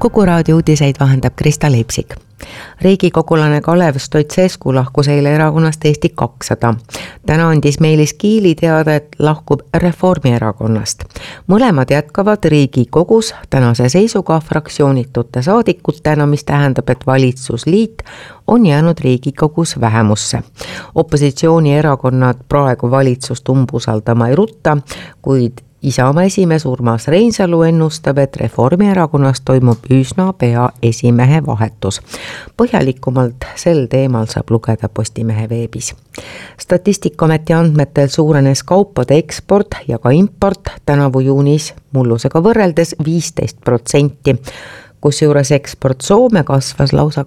Kuku raadio uudiseid vahendab Krista Leipsik. Riigikogulane Kalev Stoicescu lahkus eile erakonnast Eesti 200. Täna andis Meelis Kiili teada, et lahkub Reformierakonnast. Mõlemad jätkavad Riigikogus tänase seisuga fraktsioonitute saadikutena, mis tähendab, et valitsusliit on jäänud Riigikogus vähemusse. Opositsioonierakonnad praegu valitsust umbusaldama ei rutta, kuid Isamaa esimees Urmas Reinsalu ennustab, et Reformierakonnas toimub üsna pea esimehe vahetus. Põhjalikumalt sel teemal saab lugeda Postimehe veebis. Statistikaameti andmetel suurenes kaupade eksport ja ka import tänavu juunis mullusega võrreldes 15%. Kusjuures eksport Soome kasvas lausa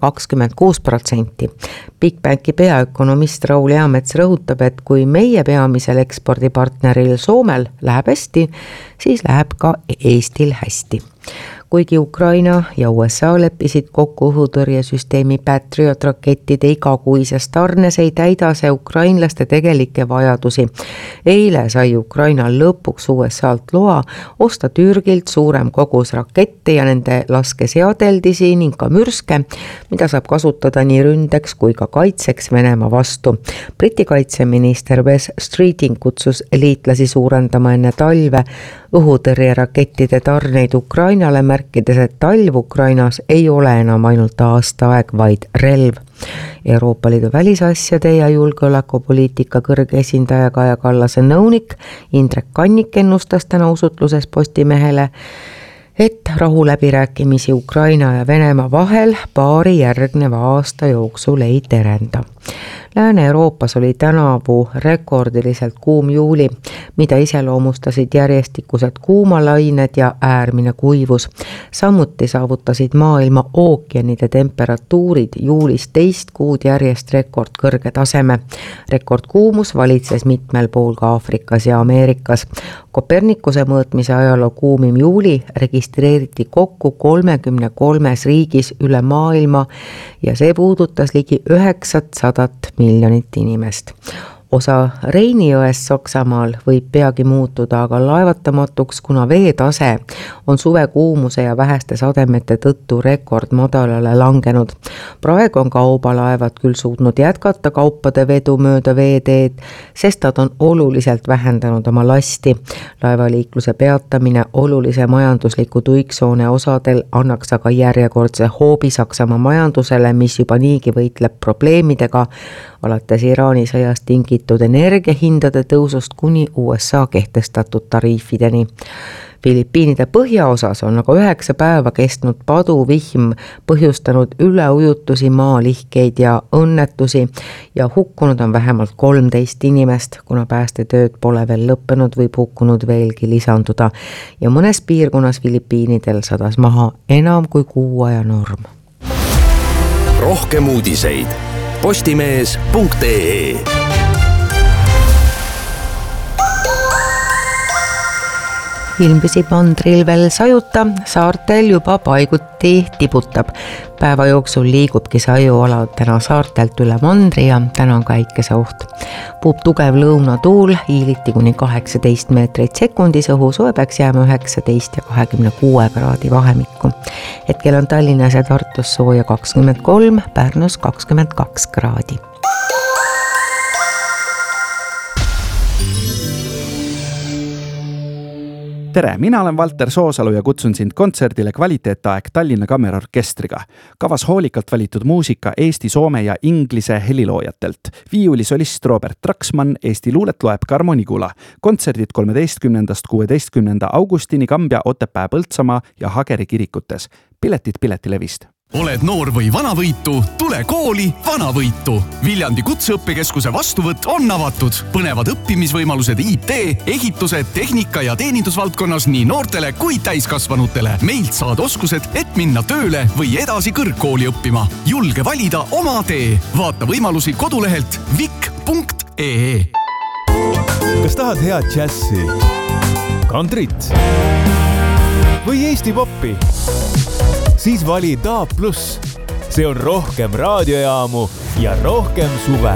26%. Bigbanki peaökonomist Raul Eamets rõhutab, et kui meie peamisel ekspordipartneril Soomel läheb hästi, siis läheb ka Eestil hästi. Kuigi Ukraina ja USA leppisid kokku õhutõrjesüsteemi Patriot rakettide igakuises tarnes, ei täida see ukrainlaste tegelikke vajadusi. Eile sai Ukraina lõpuks USA-lt loa osta Türgilt suurem kogus rakette ja nende laskeseadeldisi ning ka mürske, mida saab kasutada nii ründeks kui ka kaitseks Venemaa vastu. Briti kaitseminister Wes Streeting kutsus liitlasi suurendama enne talve õhutõrjerakettide tarneid Ukrainale, märkides, et talv Ukrainas ei ole enam ainult aastaaeg, vaid relv. Euroopa Liidu välisasjade ja julgeolekupoliitika kõrge esindaja Kaja Kallase nõunik Indrek Kannik ennustas täna usutluses Postimehele, et rahuläbirääkimisi Ukraina ja Venemaa vahel paari järgneva aasta jooksul ei terenda. Lääne-Euroopas oli tänavu rekordiliselt kuum juuli, mida iseloomustasid järjestikused kuumalained ja äärmine kuivus. Samuti saavutasid maailma ookeanide temperatuurid juulis 2 kuud järjest rekordkõrge taseme. Rekordkuumus valitses mitmel pool ka Aafrikas ja Ameerikas. Kopernikuse mõõtmise ajaloo kuumim juuli registreeriti kokku 33 riigis üle maailma ja see puudutas ligi 900 miljonit inimest. Osa Reinijõest Saksamaal võib peagi muutuda aga laevatamatuks, kuna veetase on suvekuumuse ja väheste sademete tõttu rekordmadalale langenud. Praegu on kaubalaevad küll suutnud jätkata kaupade vedu mööda veeteed, sest nad on oluliselt vähendanud oma lasti. Laevaliikluse peatamine olulise majandusliku tuiksoone osadel annaks aga järjekordse hoobi Saksamaa majandusele, mis juba niigi võitleb probleemidega, alates Iraani sõjast tingitud energiahindade tõusust kuni USA kehtestatud tariifideni. Filipiinide põhjaosas on aga 9 päeva kestnud paduvihm põhjustanud üleujutusi, maalihkeid ja õnnetusi ja hukkunud on vähemalt 13 inimest. Kuna päästetööd pole veel lõppenud, võib hukkunud veelgi lisanduda ja mõnes piirkonnas Filipiinidel sadas maha enam kui kuu aja norm. Rohkem uudiseid postimees.ee. Ilm püsib mandril veel sajuta, saartel juba paiguti tibutab. Päeva jooksul liigubki sajuala täna saartelt üle mandri ja täna on päikeseoht. Puub tugev lõunatuul, hiiliti kuni 18 meetrit sekundis, õhusoe peaks jääma 19 ja 26 kraadi vahemikku. Hetkel on Tallinnas ja Tartus sooja 23, Pärnus 22 kraadi. Tere, mina olen Valter Soosalu ja kutsun sind kontserdile Kvaliteetaeg Tallinna Kammerorkestriga. Kavas hoolikalt valitud muusika Eesti, soome ja inglise heliloojatelt. Viiulisolist Robert Traksmann, Eesti luulet loeb Karmo Nigula. Kontserdid 13.–16. augustini Kambja, Otepää, Põltsamaa ja Hageri kirikutes. Piletid Piletilevist. Oled noor või vanavõitu, tule kooli Vanavõitu. Viljandi kutseõppekeskuse vastuvõtt on avatud. Põnevad õppimisvõimalused IT, ehitused, tehnika ja teenindusvaldkonnas nii noortele kui täiskasvanutele. Meilt saad oskused, et minna tööle või edasi kõrgkooli õppima. Julge valida oma tee. Vaata võimalusi kodulehelt vik.ee. Kas tahad head džässi, kantrit või Eesti poppi? Siis vali DAB+. See on rohkem raadiojaamu ja rohkem suve.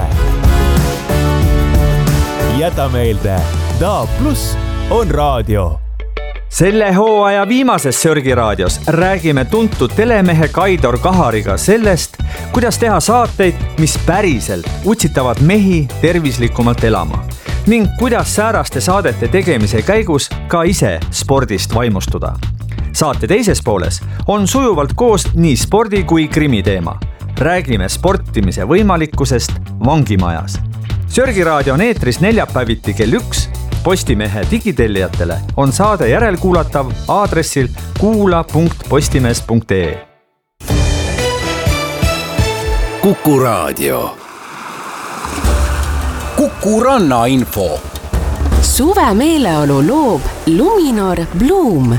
Jäta meelde, DAB+ on raadio. Selle hooaja viimases Sörgiraadios räägime tuntud telemehe Kaidor Kahariga sellest, kuidas teha saateid, mis päriselt utsitavad mehi tervislikumalt elama ning kuidas sääraste saadete tegemise käigus ka ise spordist vaimustuda. Saate teises pooles on sujuvalt koos nii spordi kui krimi teema. Räägime sportimise võimalikkusest vangimajas. Sörgiraadio on eetris neljapäeviti kell 1. Postimehe digitellijatele on saade järelkuulatav aadressil kuula.postimees.ee. Kuku Raadio. Kuku Ranna info. Suve meeleolu loob Luminor Bloom.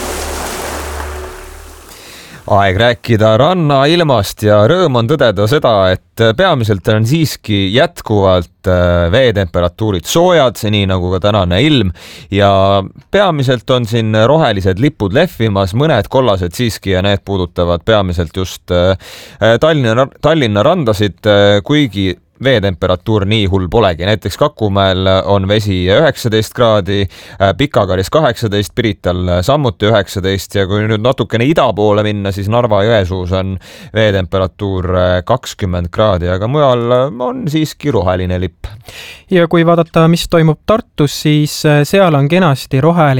Aeg rääkida rannailmast ja rõõm on tõdeda seda, et peamiselt on siiski jätkuvalt veetemperatuurid soojad, nii nagu ka tänane ilm ja peamiselt on siin rohelised lipud lehvimas, mõned kollased siiski ja need puudutavad peamiselt just Tallinna randasid, kuigi veetemperatuur nii hull polegi. Näiteks Kakumäel on vesi 19 kraadi, Pikakaris 18, Pirital samuti 19 ja kui nüüd natukene ida poole minna, siis Narva-Jõesuus on veetemperatuur 20 kraadi, aga mujal on siiski roheline lipp. Ja kui vaadata, mis toimub Tartus, siis seal on kenasti roheline